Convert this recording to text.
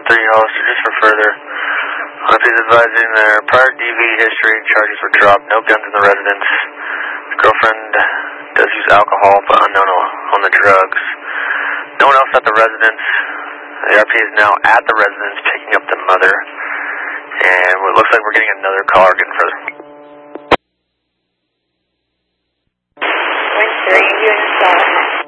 Hollister, just for further. RP is advising their prior DV history charges were dropped. No guns in the residence. His girlfriend does use alcohol, but unknown on the drugs. No one else at the residence. The RP is now at the residence picking up the mother. And it looks like we're getting another caller getting further.